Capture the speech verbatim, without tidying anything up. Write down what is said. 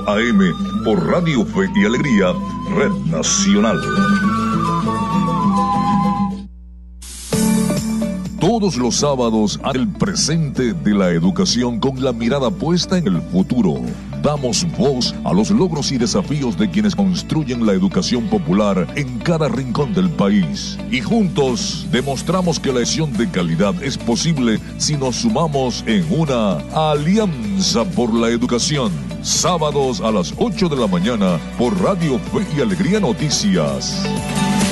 A M por Radio Fe y Alegría, Red Nacional. Todos los sábados al presente de la educación con la mirada puesta en el futuro. Damos voz a los logros y desafíos de quienes construyen la educación popular en cada rincón del país. Y juntos demostramos que la educación de calidad es posible si nos sumamos en una alianza por la educación. Sábados a las ocho de la mañana por Radio Fe y Alegría Noticias.